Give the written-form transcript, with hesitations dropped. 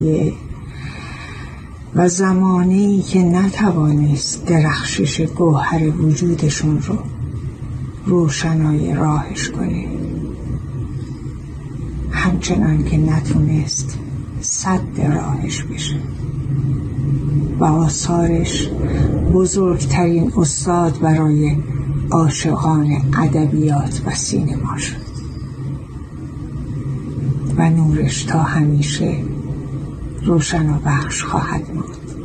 و زمانه‌ای که نتوانست درخشش گوهر وجودشون رو روشنای راهش کنه، همچنان که نتونست سد راهش بشه و آثارش بزرگترین استاد برای عاشقان ادبیات و سینما شد و نورش تا همیشه روشن و بخش خواهد بود.